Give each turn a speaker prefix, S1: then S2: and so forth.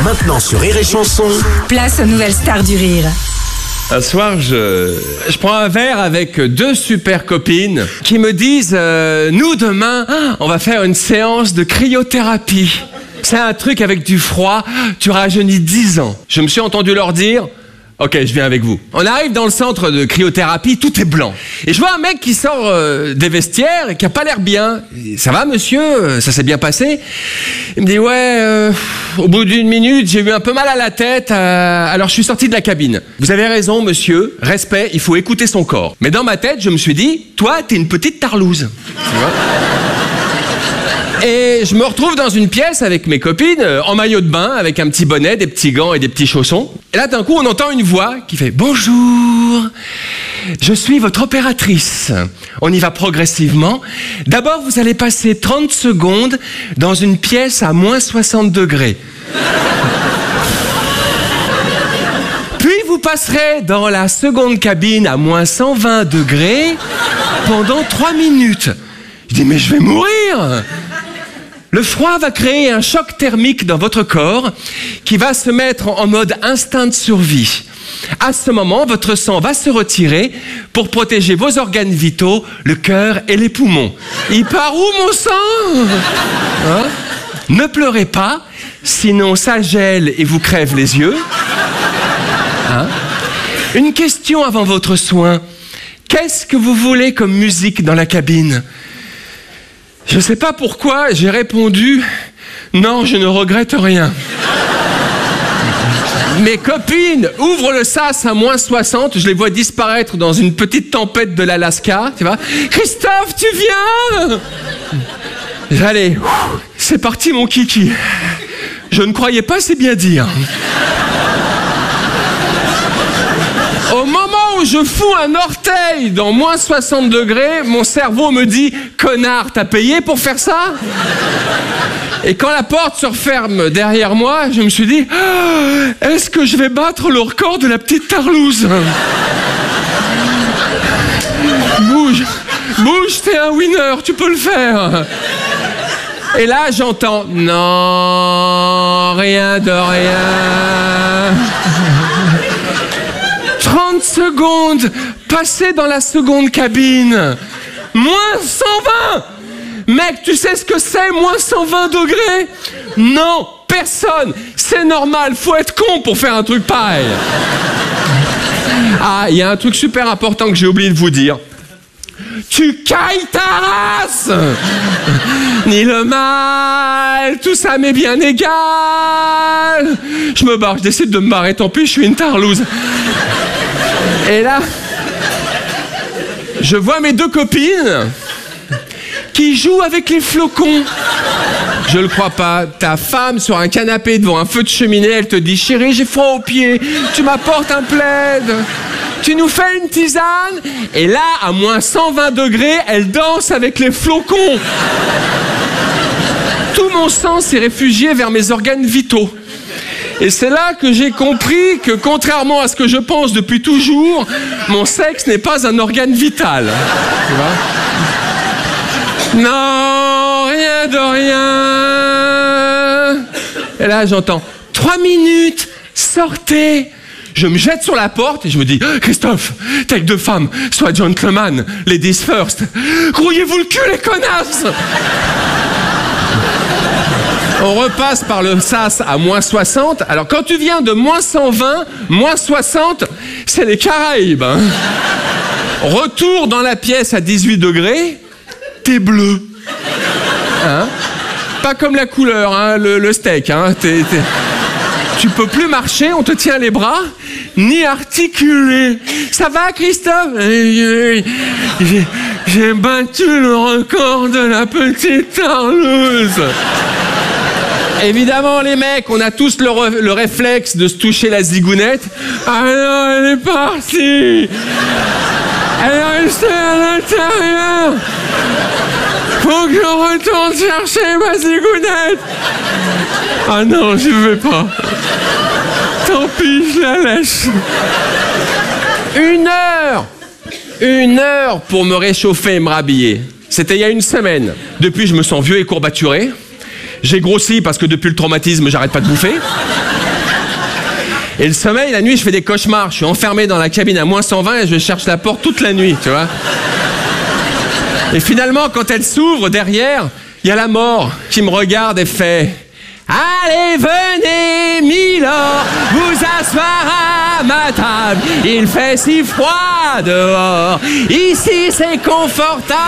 S1: Maintenant sur Rire et Chanson.
S2: Place aux nouvelles stars du rire.
S3: Un soir, je prends un verre avec deux super copines qui me disent nous, demain, on va faire une séance de cryothérapie. C'est un truc avec du froid, tu rajeunis 10 ans. Je me suis entendu leur dire ok, je viens avec vous. On arrive dans le centre de cryothérapie, tout est blanc. Et je vois un mec qui sort des vestiaires et qui a pas l'air bien. Ça va, monsieur? Ça s'est bien passé? Il me dit ouais, au bout d'une minute, j'ai eu un peu mal à la tête, alors je suis sorti de la cabine. Vous avez raison, monsieur, respect, il faut écouter son corps. Mais dans ma tête, je me suis dit, toi, t'es une petite tarlouse. Tu vois? Et je me retrouve dans une pièce avec mes copines, en maillot de bain, avec un petit bonnet, des petits gants et des petits chaussons. Et là, d'un coup, on entend une voix qui fait « Bonjour, je suis votre opératrice. On y va progressivement. D'abord, vous allez passer 30 secondes dans une pièce à moins 60 degrés. Puis, vous passerez dans la seconde cabine à moins 120 degrés pendant 3 minutes. » Je dis « Mais je vais mourir !» Le froid va créer un choc thermique dans votre corps qui va se mettre en mode instinct de survie. À ce moment, votre sang va se retirer pour protéger vos organes vitaux, le cœur et les poumons. Il part où, mon sang? Hein? Ne pleurez pas, sinon ça gèle et vous crève les yeux. Hein? Une question avant votre soin. Qu'est-ce que vous voulez comme musique dans la cabine? Je ne sais pas pourquoi, j'ai répondu « Non, je ne regrette rien. » Mes copines ouvrent le sas à moins 60, je les vois disparaître dans une petite tempête de l'Alaska, tu vois. « Christophe, tu viens ?» Allez, c'est parti mon kiki. Je ne croyais pas si bien dire. Au moment où je fous un orteil dans moins 60 degrés, mon cerveau me dit « Connard, t'as payé pour faire ça ?» Et quand la porte se referme derrière moi, je me suis dit « Est-ce que je vais battre le record de la petite tarlouse ?» Bouge, bouge, t'es un winner, tu peux le faire. Et là, j'entends « Non, rien de rien. » 30 secondes passées dans la seconde cabine. Moins 120. Mec, tu sais ce que c'est, moins 120 degrés? Non, personne. C'est normal, faut être con pour faire un truc pareil. Ah, il y a un truc super important que j'ai oublié de vous dire. Tu cailles ta race. Ni le mal, tout ça m'est bien égal. Je me barre, je décide de me barrer, tant pis, je suis une tarlouse. Et là, je vois mes deux copines qui jouent avec les flocons. Je le crois pas. Ta femme sur un canapé devant un feu de cheminée, elle te dit « Chérie, j'ai froid aux pieds, tu m'apportes un plaid. Tu nous fais une tisane ?» Et là, à moins 120 degrés, elle danse avec les flocons. Tout mon sang s'est réfugié vers mes organes vitaux. Et c'est là que j'ai compris que, contrairement à ce que je pense depuis toujours, mon sexe n'est pas un organe vital. Tu vois? Non, rien de rien. Et là, j'entends 3 minutes, sortez. Je me jette sur la porte et je me dis « Christophe, t'es avec deux femmes, sois gentleman, ladies first. Grouillez-vous le cul, les connasses !» On repasse par le sas à moins 60. Alors, quand tu viens de moins 120, moins 60, c'est les Caraïbes. Hein. Retour dans la pièce à 18 degrés, t'es bleu. Hein? Pas comme la couleur, hein, le steak. Hein. Tu peux plus marcher, on te tient les bras, ni articuler. Ça va, Christophe? J'ai battu le record de la petite tarlouse. Évidemment, les mecs, on a tous le réflexe de se toucher la zigounette. Ah non, elle est partie. Elle est restée à l'intérieur. Faut que je retourne chercher ma zigounette. Ah non, j'y vais pas. Tant pis, je la laisse. 1 heure pour me réchauffer et me rhabiller. C'était il y a une semaine. Depuis, je me sens vieux et courbaturé. J'ai grossi parce que depuis le traumatisme, j'arrête pas de bouffer. Et le sommeil, la nuit, je fais des cauchemars. Je suis enfermé dans la cabine à moins 120 et je cherche la porte toute la nuit, tu vois. Et finalement, quand elle s'ouvre derrière, il y a la mort qui me regarde et fait « Allez, venez, Milord, vous asseoir à ma table. Il fait si froid dehors. Ici, c'est confortable. »